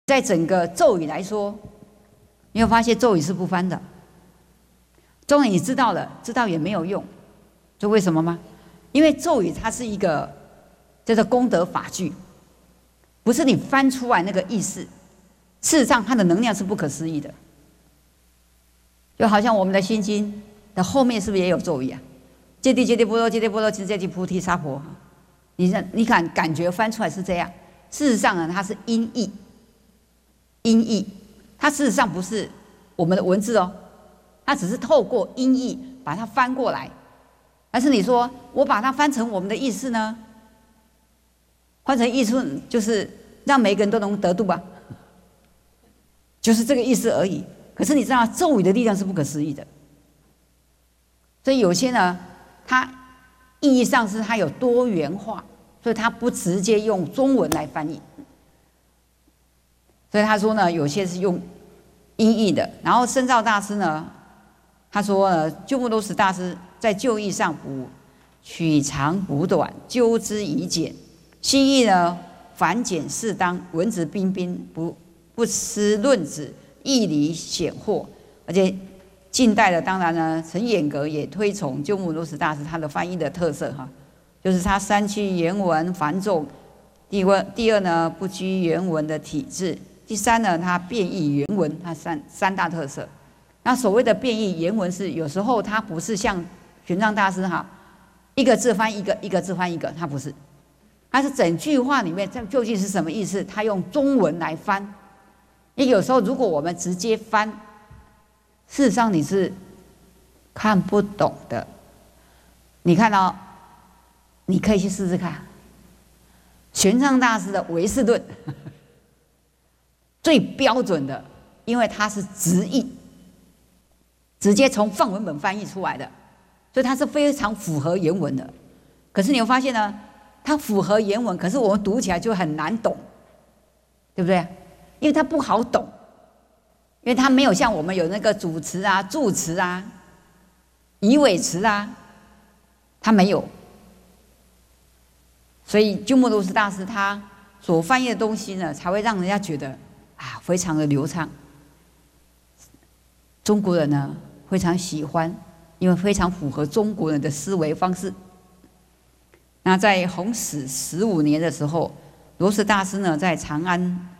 在整个咒语来说，你有发现咒语是不翻的。纵然你知道了，知道也没有用，这为什么吗？因为咒语它是一个叫做功德法句，不是你翻出来那个意思，事实上它的能量是不可思议的。就好像我们的心经的后面是不是也有咒语啊？揭谛揭谛波罗揭谛波罗揭谛菩提萨婆。你感觉翻出来是这样，事实上呢，它是音译，音译，它事实上不是我们的文字哦，它只是透过音译把它翻过来。但是你说我把它翻成我们的意思呢？翻成意思就是让每个人都能得度吧，就是这个意思而已。可是你知道咒语的力量是不可思议的，所以有些呢，它意义上是它有多元化，所以它不直接用中文来翻译。所以他说呢，有些是用音译的。然后深造大师呢，他说呢，鸠摩罗什大师在旧义上取长补短，纠之以简。新义呢，繁简适当，文质彬彬，不失论旨，义理显豁。而且近代的当然呢，陈衍阁也推崇鸠摩罗什大师他的翻译的特色哈，就是他删去原文繁重。第二呢，不拘原文的体制。第三呢，它变译原文，它三大特色。那所谓的变译原文是有时候它不是像玄奘大师哈，一个字翻一个，一个字翻一个，它不是，它是整句话里面这究竟是什么意思？它用中文来翻。因为有时候如果我们直接翻，事实上你是看不懂的。你看到，你可以去试试看，玄奘大师的唯识论。最标准的，因为它是直译，直接从梵文本翻译出来的，所以它是非常符合原文的。可是你会发现呢，它符合原文，可是我们读起来就很难懂，对不对？因为它不好懂，因为它没有像我们有那个主词啊、助词啊、疑尾词啊，它没有。所以鸠摩罗什大师他所翻译的东西呢，才会让人家觉得非常的流畅。中国人呢非常喜欢，因为非常符合中国人的思维方式。那在弘始15年的时候，罗什大师呢在长安